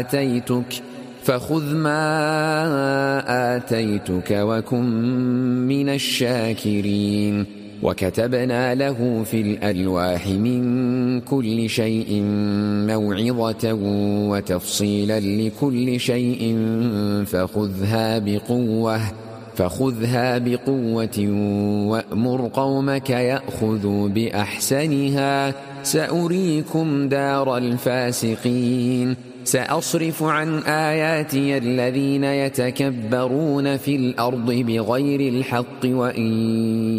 آتيتك فخذ ما آتيتك وكن من الشاكرين. وكتبنا له في الألواح من كل شيء موعظة وتفصيلا لكل شيء فخذها بقوة وأمر قومك يأخذوا بأحسنها سأريكم دار الفاسقين. سأصرف عن آياتي الذين يتكبرون في الأرض بغير الحق وإن